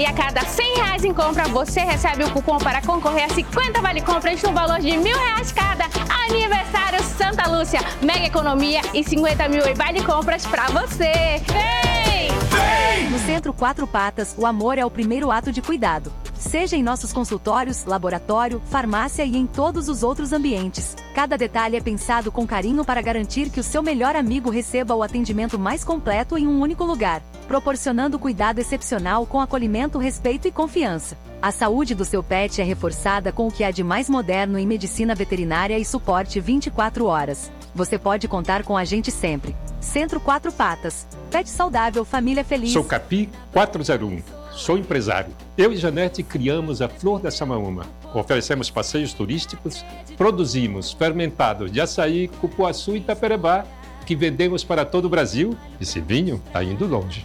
E a cada R$100 em compra, você recebe o cupom para concorrer a 50 vale-compras no valor de R$1.000 cada. Aniversário Santa Lúcia. Mega economia e 50 mil em vale-compras pra você. Vem! No Centro Quatro Patas, o amor é o primeiro ato de cuidado. Seja em nossos consultórios, laboratório, farmácia e em todos os outros ambientes. Cada detalhe é pensado com carinho para garantir que o seu melhor amigo receba o atendimento mais completo em um único lugar, proporcionando cuidado excepcional com acolhimento, respeito e confiança. A saúde do seu pet é reforçada com o que há de mais moderno em medicina veterinária e suporte 24 horas. Você pode contar com a gente sempre. Centro Quatro Patas. Pet saudável, família feliz. Sou Capi 401. Sou empresário. Eu e Janete criamos a Flor da Samaúma. Oferecemos passeios turísticos, produzimos fermentados de açaí, cupuaçu e taperebá, que vendemos para todo o Brasil. Esse vinho está indo longe.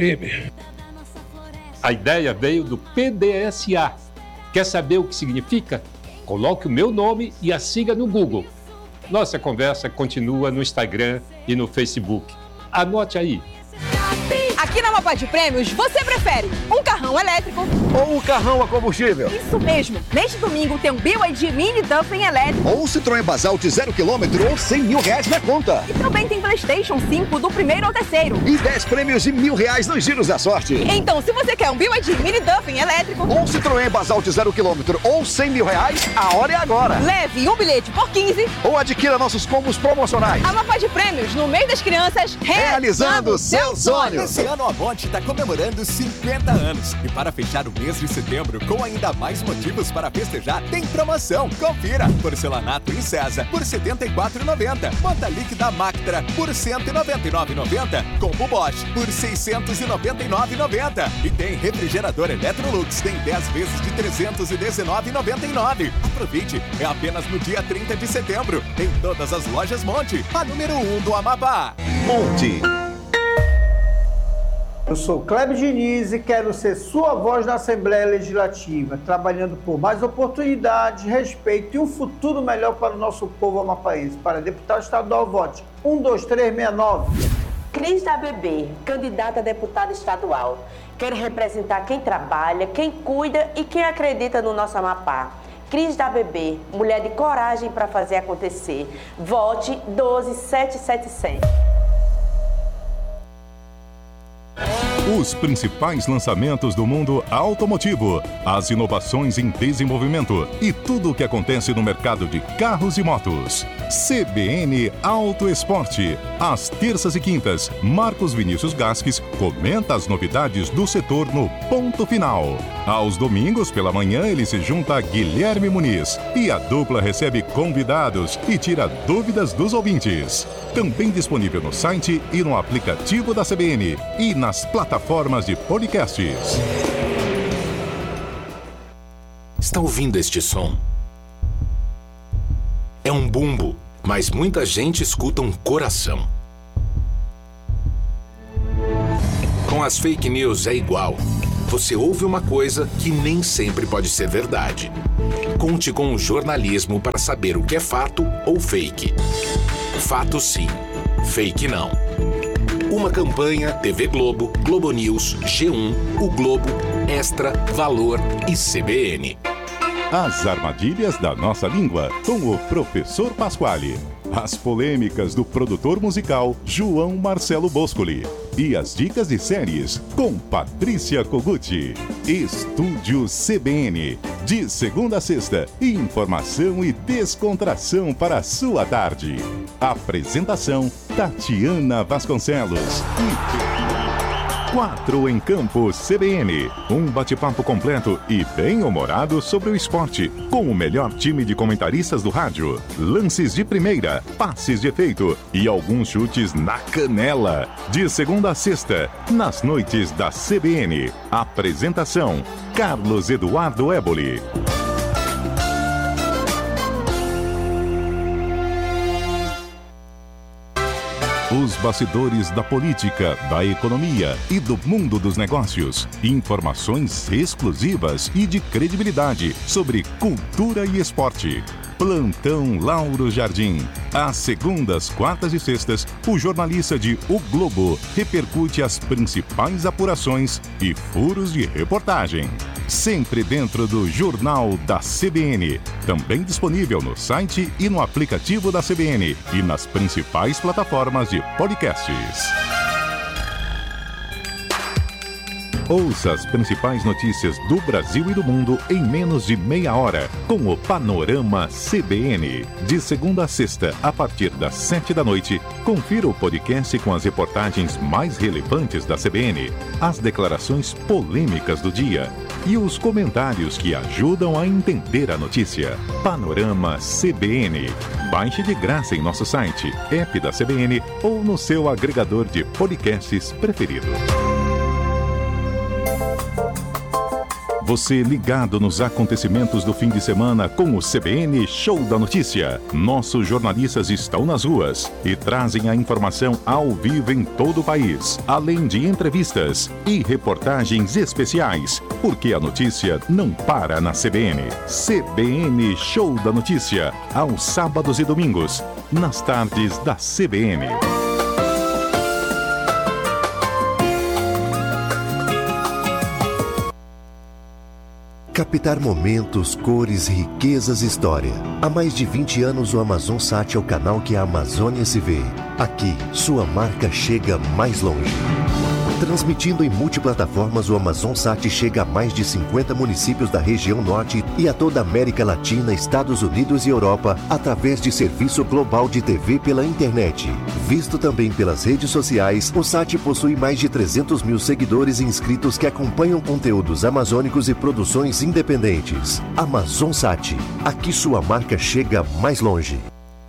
A ideia veio do PDSA. Quer saber o que significa? Coloque o meu nome e a siga no Google. Nossa conversa continua no Instagram e no Facebook. Anote aí. Aqui na Mapá de Prêmios, você prefere um carrão elétrico ou um carrão a combustível? Isso mesmo! Neste domingo tem um BYD Mini Duffin elétrico ou um Citroën Basalt 0 km ou R$100 mil na conta. E também tem PlayStation 5 do primeiro ao terceiro. E 10 prêmios de R$1.000 nos giros da sorte. Então, se você quer um BYD Mini Duffin elétrico ou um Citroën Basalt 0 km ou R$100 mil, a hora é agora. Leve um bilhete por 15 ou adquira nossos combos promocionais. A Mapá de Prêmios, no mês das crianças, realizando seus sonhos. Esse ano a Monte está comemorando 50 anos. E para fechar o mês de setembro com ainda mais motivos para festejar, tem promoção. Confira. Porcelanato em César por R$ 74,90. Bota líquida Mactra por R$ 199,90. Combo Bosch por R$ 699,90. E tem refrigerador Electrolux. Tem 10 vezes de R$ 319,99. Aproveite. É apenas no dia 30 de setembro. Em todas as lojas Monte. A número 1 do Amapá. Monte. Eu sou Cléber Diniz e quero ser sua voz na Assembleia Legislativa, trabalhando por mais oportunidades, respeito e um futuro melhor para o nosso povo amapaense. Para deputado estadual, vote 12369. Cris da Bebê, candidata a deputada estadual. Quero representar quem trabalha, quem cuida e quem acredita no nosso Amapá. Cris da Bebê, mulher de coragem para fazer acontecer. Vote 12777. Os principais lançamentos do mundo automotivo, as inovações em desenvolvimento e tudo o que acontece no mercado de carros e motos. CBN Auto Esporte. Às terças e quintas, Marcos Vinícius Gasques comenta as novidades do setor no Ponto Final. Aos domingos, pela manhã, ele se junta a Guilherme Muniz e a dupla recebe convidados e tira dúvidas dos ouvintes. Também disponível no site e no aplicativo da CBN e nas plataformas de podcasts. Está ouvindo este som? É um bumbo, mas muita gente escuta um coração. Com as fake news é igual. Você ouve uma coisa que nem sempre pode ser verdade. Conte com o jornalismo para saber o que é fato ou fake. Fato sim, fake não. Uma campanha TV Globo, Globo News, G1, O Globo, Extra, Valor e CBN. As armadilhas da nossa língua, com o professor Pasquale. As polêmicas do produtor musical João Marcelo Boscoli. E as dicas de séries com Patrícia Koguchi. Estúdio CBN. De segunda a sexta, informação e descontração para a sua tarde. Apresentação Tatiana Vasconcelos. 4 em Campo CBN. Um bate-papo completo e bem-humorado sobre o esporte, com o melhor time de comentaristas do rádio. Lances de primeira, passes de efeito e alguns chutes na canela. De segunda a sexta, nas noites da CBN. Apresentação Carlos Eduardo Éboli. Os bastidores da política, da economia e do mundo dos negócios. Informações exclusivas e de credibilidade sobre cultura e esporte. Plantão Lauro Jardim. Às segundas, quartas e sextas, o jornalista de O Globo repercute as principais apurações e furos de reportagem. Sempre dentro do Jornal da CBN. Também disponível no site e no aplicativo da CBN e nas principais plataformas de podcasts. Ouça as principais notícias do Brasil e do mundo em menos de meia hora, com o Panorama CBN. De segunda a sexta, a partir das 7 da noite, confira o podcast com as reportagens mais relevantes da CBN, as declarações polêmicas do dia e os comentários que ajudam a entender a notícia. Panorama CBN. Baixe de graça em nosso site, app da CBN ou no seu agregador de podcasts preferido. Você ligado nos acontecimentos do fim de semana com o CBN Show da Notícia. Nossos jornalistas estão nas ruas e trazem a informação ao vivo em todo o país, além de entrevistas e reportagens especiais, porque a notícia não para na CBN. CBN Show da Notícia, aos sábados e domingos, nas tardes da CBN. Captar momentos, cores, riquezas e história. Há mais de 20 anos o AmazonSat é o canal que a Amazônia se vê. Aqui, sua marca chega mais longe. Transmitindo em multiplataformas, o AmazonSat chega a mais de 50 municípios da região norte e a toda a América Latina, Estados Unidos e Europa, através de serviço global de TV pela internet. Visto também pelas redes sociais, o SAT possui mais de 300 mil seguidores e inscritos que acompanham conteúdos amazônicos e produções independentes. AmazonSat, aqui sua marca chega mais longe.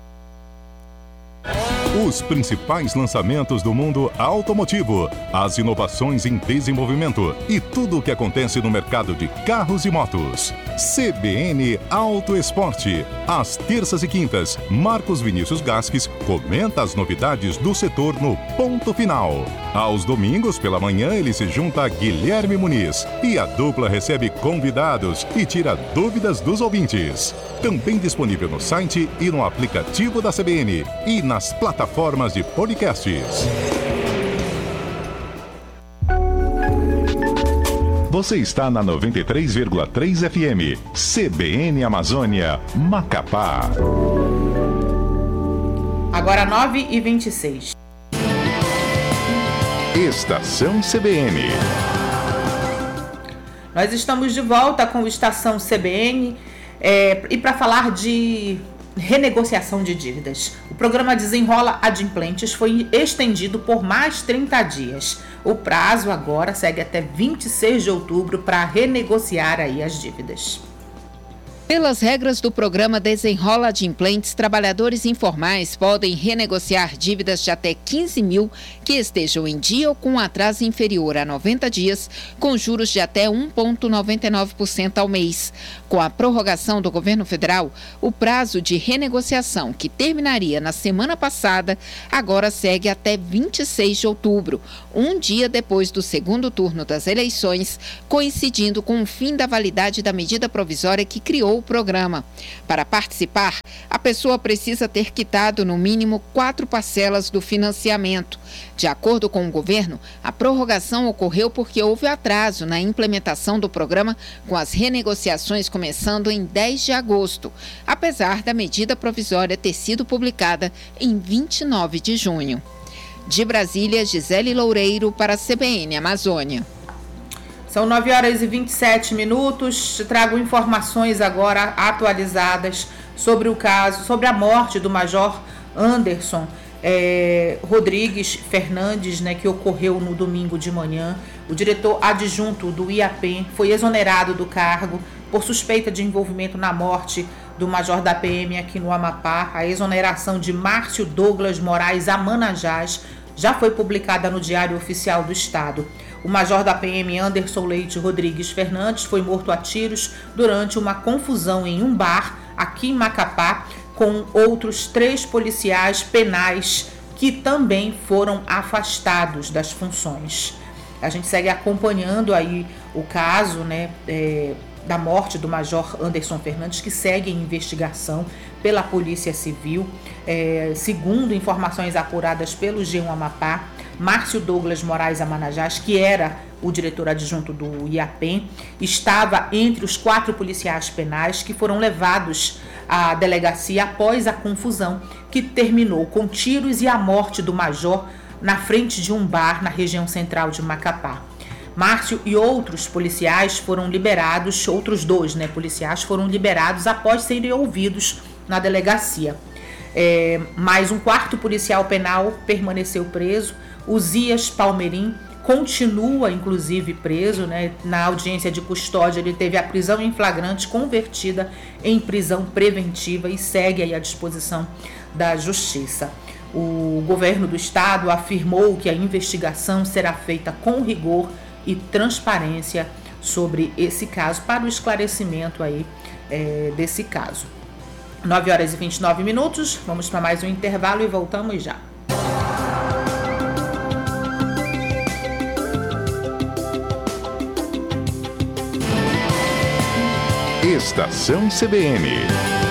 Os principais lançamentos do mundo automotivo, as inovações em desenvolvimento e tudo o que acontece no mercado de carros e motos. CBN Auto Esporte. Às terças e quintas, Marcos Vinícius Gasques comenta as novidades do setor no Ponto Final. Aos domingos, pela manhã, ele se junta a Guilherme Muniz e a dupla recebe convidados e tira dúvidas dos ouvintes. Também disponível no site e no aplicativo da CBN e nas plataformas de podcasts. Você está na 93,3 FM, CBN Amazônia, Macapá. Agora 9h26. Estação CBN. Nós estamos de volta com o Estação CBN e para falar de renegociação de dívidas. O programa Desenrola Adimplentes foi estendido por mais 30 dias. O prazo agora segue até 26 de outubro para renegociar aí as dívidas. Pelas regras do programa Desenrola Adimplentes, trabalhadores informais podem renegociar dívidas de até 15 mil que estejam em dia ou com atraso inferior a 90 dias, com juros de até 1,99% ao mês. Com a prorrogação do governo federal, o prazo de renegociação, que terminaria na semana passada, agora segue até 26 de outubro, um dia depois do segundo turno das eleições, coincidindo com o fim da validade da medida provisória que criou o programa. Para participar, a pessoa precisa ter quitado no mínimo 4 parcelas do financiamento. De acordo com o governo, a prorrogação ocorreu porque houve atraso na implementação do programa, com as renegociações começando em 10 de agosto, apesar da medida provisória ter sido publicada em 29 de junho. De Brasília, Gisele Loureiro para a CBN Amazônia. São 9h27. Trago informações agora atualizadas sobre o caso, sobre a morte do Major Anderson Rodrigues Fernandes, que ocorreu no domingo de manhã. O diretor adjunto do IAPEM foi exonerado do cargo por suspeita de envolvimento na morte do major da PM aqui no Amapá. A exoneração de Márcio Douglas Moraes Amanajás já foi publicada no Diário Oficial do Estado. O major da PM Anderson Leite Rodrigues Fernandes foi morto a tiros durante uma confusão em um bar aqui em Macapá com outros 3 policiais penais que também foram afastados das funções. A gente segue acompanhando aí o caso, né, da morte do Major Anderson Fernandes, que segue em investigação pela Polícia Civil. Segundo informações apuradas pelo G1 Amapá, Márcio Douglas Moraes Amanajás, que era o diretor adjunto do IAPEM, estava entre os 4 policiais penais que foram levados à delegacia após a confusão, que terminou com tiros e a morte do major na frente de um bar na região central de Macapá. Márcio e outros policiais foram liberados, outros 2, né, policiais foram liberados após serem ouvidos na delegacia. Mais um 4º policial penal permaneceu preso. O Zias Palmeirim continua, inclusive, preso, né? Na audiência de custódia, ele teve a prisão em flagrante convertida em prisão preventiva e segue aí à disposição da Justiça. O governo do estado afirmou que a investigação será feita com rigor e transparência sobre esse caso, para o esclarecimento aí desse caso. 9h29, vamos para mais um intervalo e voltamos já. Estação CBN.